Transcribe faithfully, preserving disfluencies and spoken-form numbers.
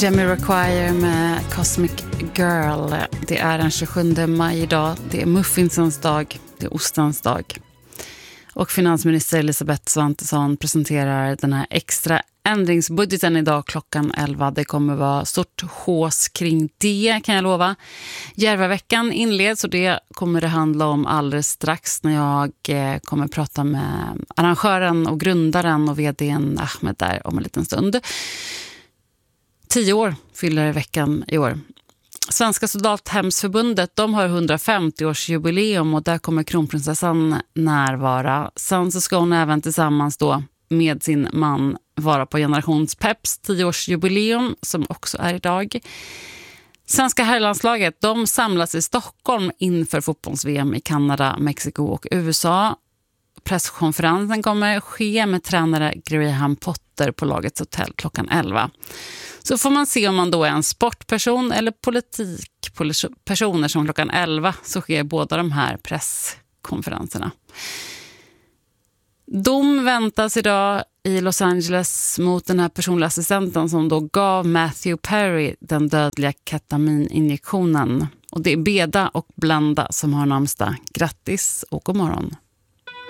Jamiroquai med Cosmic Girl. Det är den tjugosjunde maj idag. Det är muffinsens dag. Det är ostens dag. Och finansminister Elisabeth Svantesson presenterar den här extra ändringsbudgeten idag klockan elva. Det kommer vara stort hås kring det, kan jag lova. Järvaveckan inleds och det kommer det handla om alldeles strax när jag kommer prata med arrangören och grundaren och vdn Ahmed där om en liten stund. Tio år fyller veckan i år. Svenska soldathemsförbundet, de har hundrafemtio-årsjubileum och där kommer kronprinsessan närvara. Sen så ska hon även tillsammans då med sin man vara på Generationspeps tio-årsjubileum som också är idag. Svenska herrlandslaget, de samlas i Stockholm inför fotbolls-V M i Kanada, Mexiko och U S A. Presskonferensen kommer ske med tränare Graham Potter på lagets hotell klockan elva. Så får man se om man då är en sportperson eller politikpersoner som klockan elva så sker båda de här presskonferenserna. Dom väntas idag i Los Angeles mot den här personliga assistenten som då gav Matthew Perry den dödliga ketamininjektionen. Och det är Beda och Blanda som har namnsdag. Grattis och god morgon.